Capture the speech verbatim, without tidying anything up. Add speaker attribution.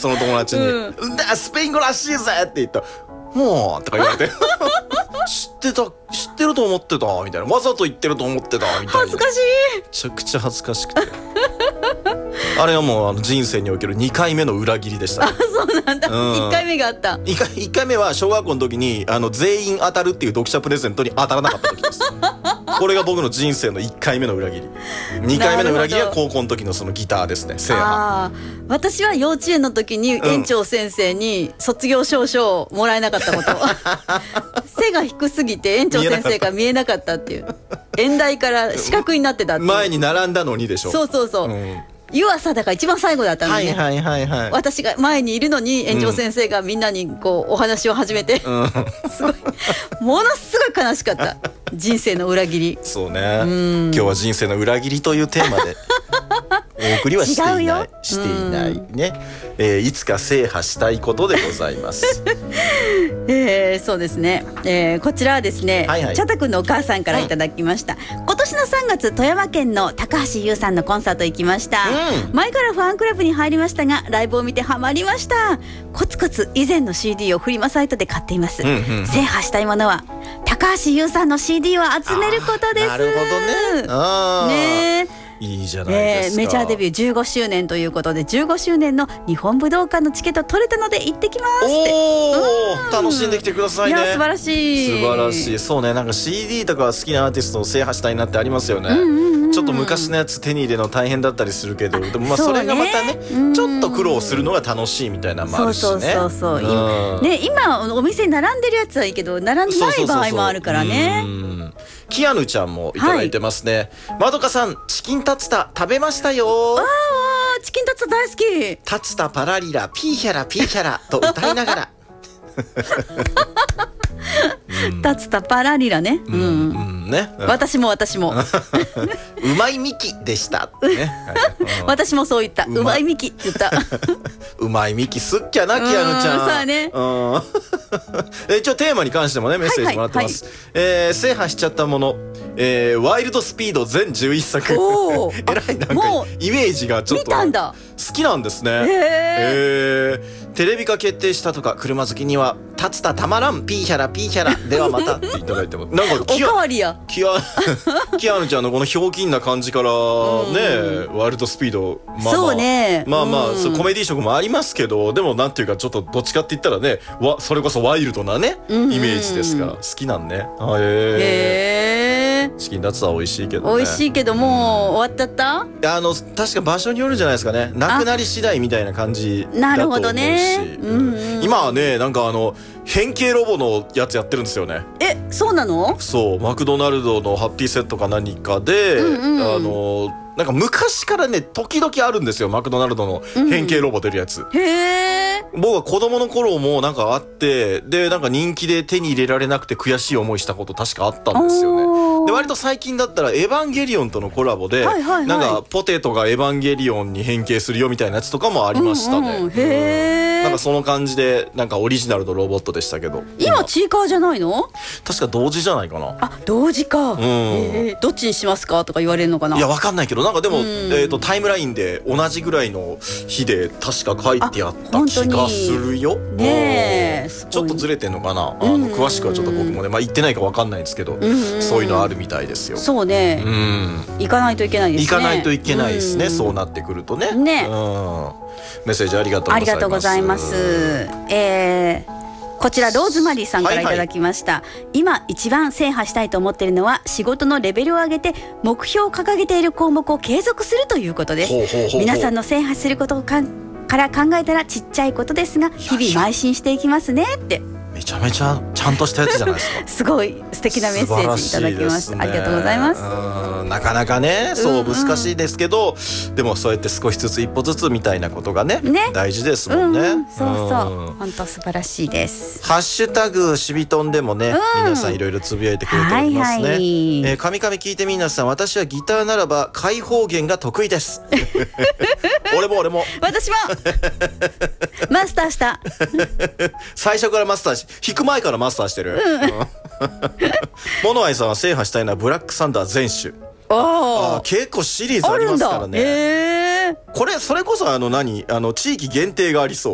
Speaker 1: その友達に、
Speaker 2: うん
Speaker 1: うんだスペイン語らしいぜって言ったらもうとか言われて知ってた知ってると思ってたみたいな、わざと言ってると思ってたみたいな、
Speaker 2: 恥ずかしい。
Speaker 1: めちゃくちゃ恥ずかしくてあれはもうあの人生におけるにかいめの裏切りでした、ね、
Speaker 2: あ、そうなんだ、
Speaker 1: うん
Speaker 2: いっかいめがあった。
Speaker 1: いっかいいっかいめは小学校の時にあの全員当たるっていう読者プレゼントに当たらなかった時ですこれが僕の人生のいっかいめの裏切り。にかいめの裏切りは高校の時のそのギターですね、制覇。
Speaker 2: あー、私は幼稚園の時に園長先生に卒業証書をもらえなかったこと、背が低すぎて園長先生が見えなかったっていう、演台から四角になってたっていう。
Speaker 1: 前に並んだのにでしょ。
Speaker 2: そうそうそう、
Speaker 1: うん
Speaker 2: 湯浅だから一番最後だったのにね、
Speaker 1: はいはいはいはい。
Speaker 2: 私が前にいるのに園長先生がみんなにこうお話を始めて、
Speaker 1: うん、
Speaker 2: すごいものすごい悲しかった。人生の裏切り。
Speaker 1: そうね、今日は人生の裏切りというテーマでお送りはしていないしていないね、えー、いつか制覇したいことでございます
Speaker 2: えー、そうですね、えー、こちらはですね、
Speaker 1: はいはい、
Speaker 2: チャタ君のお母さんからいただきました、うん、今年のさんがつ富山県の高橋優さんのコンサート行きました、うん、前からファンクラブに入りましたがライブを見てハマりました。コツコツ以前の シーディー をフリマサイトで買っています、うんうん、制覇したいものは高橋優さんの シーディー を集めることです。
Speaker 1: なるほどね。あ
Speaker 2: ね
Speaker 1: いいじゃないですか、
Speaker 2: えー、メジャーデビューじゅうごしゅうねんということでじゅうごしゅうねんの日本武道館のチケット取れたので行ってきますって。
Speaker 1: おー、楽しんできてくださいね。
Speaker 2: いや素晴らしい
Speaker 1: 素晴らしい。そうね、なんか シーディー とか好きなアーティストを制覇したいなってありますよね、うんうんうん、ちょっと昔のやつ手に入れるの大変だったりするけど、でもまあそれがまたね、ちょっと苦労するのが楽しいみたいなのもあるしね。
Speaker 2: そうそうそうそう、うん、ね、今お店に並んでるやつはいいけど並んでない場合もあるからね。
Speaker 1: そうそうそうそう、うん、キアヌちゃんもいただいてますね、はい、まどかさんチキンタツタ食べましたよ。
Speaker 2: あー、チキンタツタ大好き。
Speaker 1: タツタパラリラピーヒャラピーヒャラと歌いながら
Speaker 2: タツタパラリラね、うん、
Speaker 1: うんね、
Speaker 2: 私も私も
Speaker 1: うまいミキでしたってね、はい、
Speaker 2: 私もそう言った。うま, うまいミキって言った
Speaker 1: うまいミキすっきゃな、キアヌちゃん。
Speaker 2: そうね、
Speaker 1: うん一応テーマに関してもねメッセージもらってます、はいはいはい、えー、制覇しちゃったもの、えー、ワイルドスピード全じゅういっさくえらいなんかイメージがちょっと好きなんですね。へー、えー、テレビ化決定したとか車好きにはタツタたまらんピーヒャラピーヒャラではまたっていただいてもなんか
Speaker 2: おかわりや
Speaker 1: キアキアヌちゃんのこのひょうきんな感じからね、ワイルドスピード、まあまあ、そうね、まあまあ、そうコメディ色もありますけど、でもなんていうかちょっとどっちかって言ったらね、わそれこそワイルドなねイメージですから好きなんね。あ、へー、チキンタツタ美味しいけどね。
Speaker 2: 美味しいけどもう終わっちゃった。
Speaker 1: あの確か場所によるんじゃないですかね。なくなり次第みたいな感じだと思うし。
Speaker 2: なるほどね、うんうん、今
Speaker 1: はねなんかあの変形ロボのやつやってるんですよね。
Speaker 2: え、そうなの？
Speaker 1: そう、マクドナルドのハッピーセットか何かで、うんうん、あのなんか昔からね時々あるんですよ、マクドナルドの変形ロボ出るやつ、うん、へー。僕は子供の頃もなんかあって、でなんか人気で手に入れられなくて悔しい思いしたこと確かあったんですよね。で割と最近だったらエヴァンゲリオンとのコラボで、はいはいはい、なんかポテトがエヴァンゲリオンに変形するよみたいなやつとかもありましたね、うんうん、へー、なんかその感じでなんかオリジナルのロボットでしたけど、
Speaker 2: 今チーカーじゃないの？
Speaker 1: 確か同時じゃないかな。
Speaker 2: あ、同時か、うん、えー、どっちにしますかとか言われるのかな。
Speaker 1: いやわかんないけど、なんかでも、うん、えーとタイムラインで同じぐらいの日で確か書いてあった気がするよ。ねえ、ちょっとずれてんのかな、あの詳しくはちょっと僕もね、まあ、言ってないかわかんないんですけど、そういうのあるみたいですよ。
Speaker 2: そうね、うん、行かないといけないですね。
Speaker 1: 行かないといけないですね、そうなってくるとね。ね、うん、メッセージありがとうございます。ありがとうございます。えーこちらローズマリーさんからいただきました、はいはい、今一番制覇したいと思っているのは仕事のレベルを上げて目標を掲げている項目を継続するということです。ほうほうほうほう。皆さんの制覇することをかから考えたらちっちゃいことですが日々邁進していきますねって。めちゃめちゃちゃんとしたやつじゃないですかすごい素敵なメッセージいただきました、ね、ありがとうございます。うん、なかなかねそう難しいですけど、うんうん、でもそうやって少しずつ一歩ずつみたいなことが ね, ね大事ですもんね、うんうん、そうそう、うん、本当素晴らしいです。ハッシュタグしびとんでもね、うん、皆さんいろいろつぶやいてくれておりますね。はいはい、えー、神々聞いてみなさん、私はギターならば開放弦が得意です俺も俺も私もマスターした最初からマスターし弾く前からマスターしてる、うん、モノアイさんは制覇したいのはブラックサンダー全種。ああ、結構シリーズありますからね。これそれこそあの何あの地域限定がありそう。